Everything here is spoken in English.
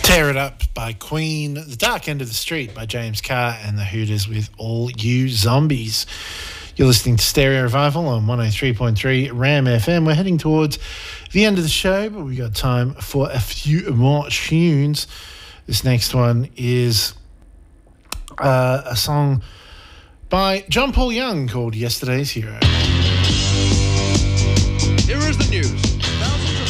Tear It Up by Queen, The Dark End of the Street by James Carr, and The Hooters with All You Zombies. You're listening to Stereo Revival on 103.3 RAM FM. We're heading towards the end of the show, but we've got time for a few more tunes. This next one is a song by John Paul Young called Yesterday's Hero. Here is the news.